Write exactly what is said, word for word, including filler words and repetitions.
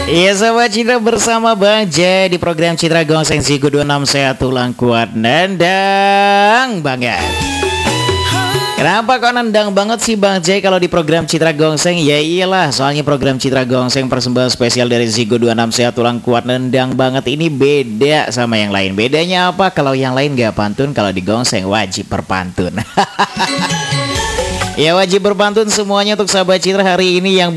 Iya sahabat Citra bersama Bang J di program Citra Gongseng Zigo dua enam sehat tulang kuat nendang banget. Kenapa kok nendang banget sih Bang J kalau di program Citra Gongseng? Ya iyalah, soalnya program Citra Gongseng persembahan spesial dari Zigo dua enam sehat tulang kuat nendang banget ini beda sama yang lain. Bedanya apa? Kalau yang lain gak pantun, kalau di Gongseng wajib berpantun. Ya wajib berpantun semuanya untuk sahabat Citra hari ini yang